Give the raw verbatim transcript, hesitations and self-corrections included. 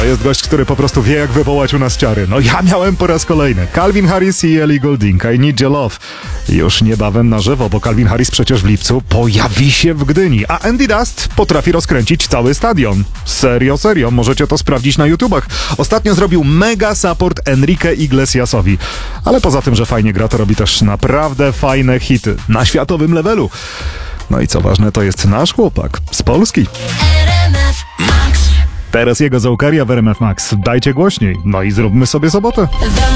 jest gość, który po prostu wie, jak wywołać u nas ciary. No ja miałem po raz kolejny. Calvin Harris i Ellie Goulding, I Need Your Love. Już niebawem na żywo, bo Calvin Harris przecież w lipcu pojawi się w Gdyni, a Andy Dust potrafi rozkręcić cały stadion. Serio, serio, możecie to sprawdzić na YouTubach. Ostatnio zrobił mega support Enrique Iglesiasowi. Ale poza tym, że fajnie gra, to robi też naprawdę fajne hity na światowym levelu. No i co ważne, to jest nasz chłopak z Polski. Teraz jego zaukaria w R M F Max. Dajcie głośniej, no i zróbmy sobie sobotę.